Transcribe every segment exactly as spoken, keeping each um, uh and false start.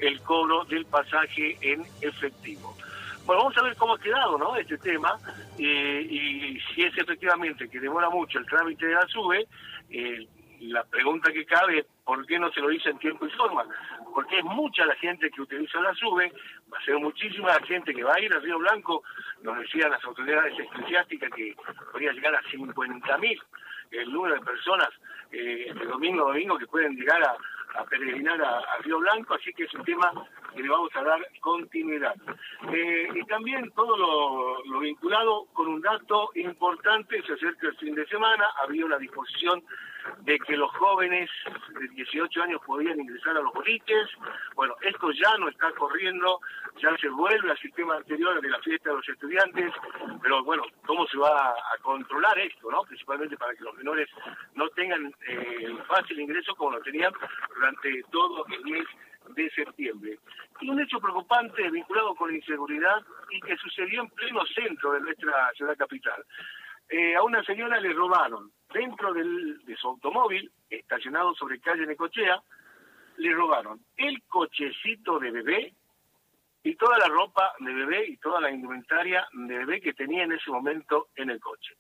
el cobro del pasaje en efectivo. Bueno, vamos a ver cómo ha quedado, ¿no?, este tema, eh, y si es efectivamente que demora mucho el trámite de la SUBE. eh, La pregunta que cabe es ¿por qué no se lo dice en tiempo y forma? Porque es mucha la gente que utiliza la SUBE, va a ser muchísima la gente que va a ir a Río Blanco. Nos decían las autoridades eclesiásticas que podría llegar a cincuenta mil el número de personas eh, este domingo domingo que pueden llegar a, a peregrinar a, a Río Blanco, así que es un tema que le vamos a dar continuidad. Eh, y también todo lo, lo vinculado con un dato importante: se acerca el fin de semana, había una disposición de que los jóvenes de dieciocho años podían ingresar a los boliches. Bueno, esto ya no está corriendo, ya se vuelve al sistema anterior de la fiesta de los estudiantes, pero bueno, ¿cómo se va a controlar esto, no? Principalmente para que los menores no tengan eh, fácil ingreso como lo tenían durante todo el mes de septiembre. Y un hecho preocupante vinculado con la inseguridad y que sucedió en pleno centro de nuestra ciudad capital. Eh, a una señora le robaron dentro del, de su automóvil, estacionado sobre calle Necochea, le robaron el cochecito de bebé y toda la ropa de bebé y toda la indumentaria de bebé que tenía en ese momento en el coche.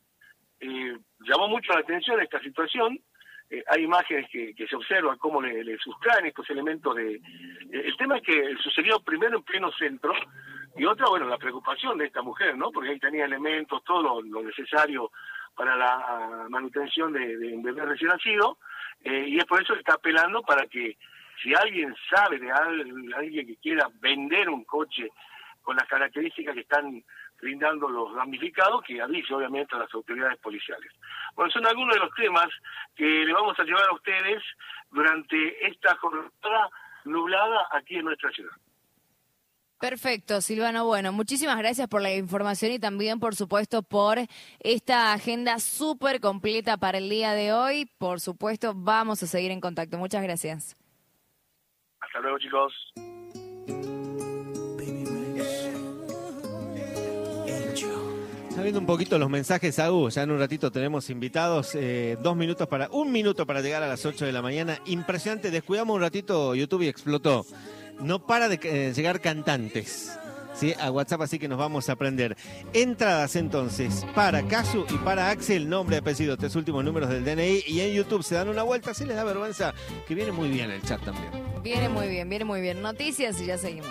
Eh, llamó mucho la atención esta situación. Eh, hay imágenes que, que se observan cómo le, le sustraen estos elementos de... Eh, el tema es que sucedió primero en pleno centro, y otra, bueno, la preocupación de esta mujer, ¿no? Porque ahí tenía elementos, todo lo, lo necesario para la manutención de, de un bebé recién nacido, eh, y es por eso que está apelando para que si alguien sabe de alguien, alguien que quiera vender un coche con las características que están brindando los damnificados, que avise obviamente a las autoridades policiales. Bueno, son algunos de los temas que le vamos a llevar a ustedes durante esta jornada nublada aquí en nuestra ciudad. Perfecto, Silvano. Bueno, muchísimas gracias por la información y también, por supuesto, por esta agenda súper completa para el día de hoy. Por supuesto, vamos a seguir en contacto. Muchas gracias. Hasta luego, chicos. Está viendo un poquito los mensajes, Agus. Ya en un ratito tenemos invitados. Eh, dos minutos para, un minuto para llegar a las ocho de la mañana. Impresionante. Descuidamos un ratito YouTube y explotó. No para de eh, llegar cantantes, ¿sí?, a WhatsApp, así que nos vamos a aprender. Entradas entonces para Casu y para Axel, nombre, apellido, tres últimos números del D N I, y en YouTube se dan una vuelta, si les da vergüenza, que viene muy bien el chat también. Viene muy bien, viene muy bien. Noticias y ya seguimos.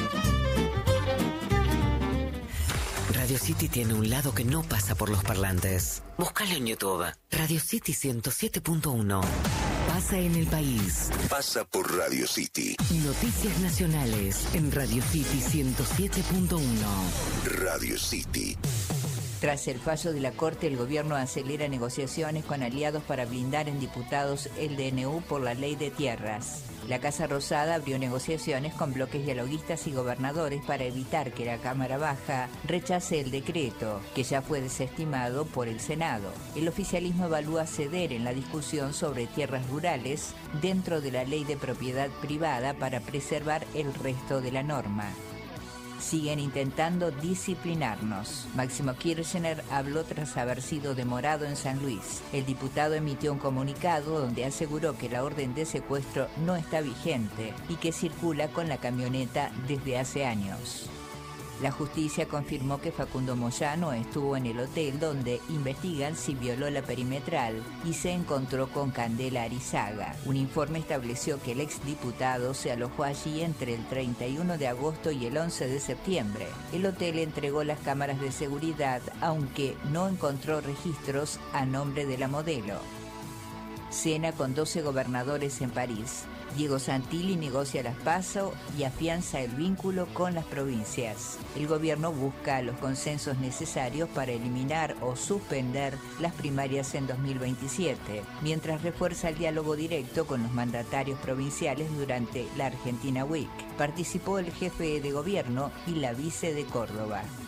Radio City tiene un lado que no pasa por los parlantes. Búscalo en YouTube. Radio City ciento siete punto uno. Pasa en el país. Pasa por Radio City. Noticias nacionales en Radio City ciento siete punto uno. Radio City. Tras el fallo de la Corte, el gobierno acelera negociaciones con aliados para blindar en diputados el D N U por la ley de tierras. La Casa Rosada abrió negociaciones con bloques dialoguistas y gobernadores para evitar que la Cámara Baja rechace el decreto, que ya fue desestimado por el Senado. El oficialismo evalúa ceder en la discusión sobre tierras rurales dentro de la ley de propiedad privada para preservar el resto de la norma. Siguen intentando disciplinarnos. Máximo Kirchner habló tras haber sido demorado en San Luis. El diputado emitió un comunicado donde aseguró que la orden de secuestro no está vigente y que circula con la camioneta desde hace años. La justicia confirmó que Facundo Moyano estuvo en el hotel donde investigan si violó la perimetral y se encontró con Candela Arizaga. Un informe estableció que el exdiputado se alojó allí entre el treinta y uno de agosto y el once de septiembre. El hotel entregó las cámaras de seguridad, aunque no encontró registros a nombre de la modelo. Cena con doce gobernadores en París. Diego Santilli negocia las PASO y afianza el vínculo con las provincias. El gobierno busca los consensos necesarios para eliminar o suspender las primarias en dos mil veintisiete, mientras refuerza el diálogo directo con los mandatarios provinciales durante la Argentina Week. Participó el jefe de gobierno y la vice de Córdoba.